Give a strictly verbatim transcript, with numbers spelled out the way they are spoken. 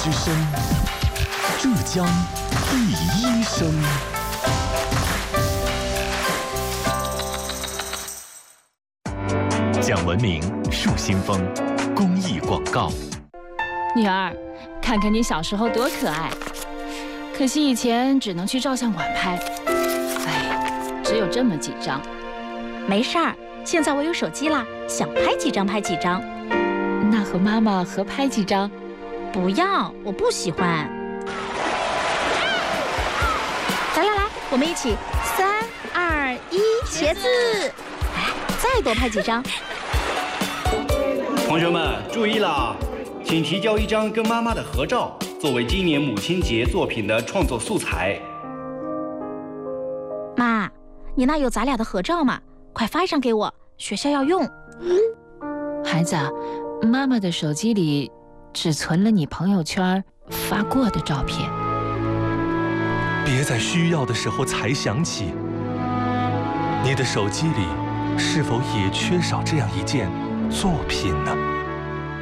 之声，浙江第一声。讲文明树新风公益广告。 女儿，看看你小时候多可爱，可惜以前只能去照相馆拍，哎，只有这么几张。 没事儿，现在我有手机啦，想拍几张拍几张。 那和妈妈合拍几张？ 不要，我不喜欢。来来来，我们一起，三二一，茄子！来，再多拍几张。 同学们注意了，请提交一张跟妈妈的合照，作为今年母亲节作品的创作素材。 妈，你那有咱俩的合照吗？快发一张给我，学校要用。 孩子，妈妈的手机里只存了你朋友圈发过的照片。 别在需要的时候才想起，你的手机里是否也缺少这样一件作品呢？